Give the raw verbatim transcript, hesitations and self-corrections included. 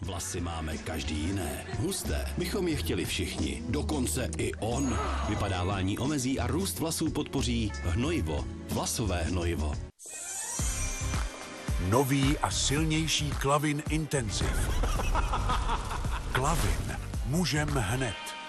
Vlasy máme každý jiné. Husté bychom je chtěli všichni. Dokonce i on. Vypadávání omezí a růst vlasů podpoří hnojivo. Vlasové hnojivo. Nový a silnější Klavin Intensiv. Klavin. Mužem hned.